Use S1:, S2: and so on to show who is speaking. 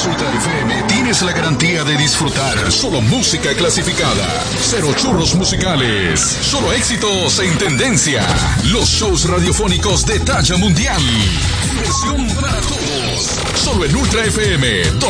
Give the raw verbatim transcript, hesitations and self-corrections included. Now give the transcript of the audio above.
S1: Ultra F M tienes la garantía de disfrutar solo música clasificada, cero churros musicales, solo éxitos en tendencia, los shows radiofónicos de talla mundial, diversión para todos, solo en Ultra F M.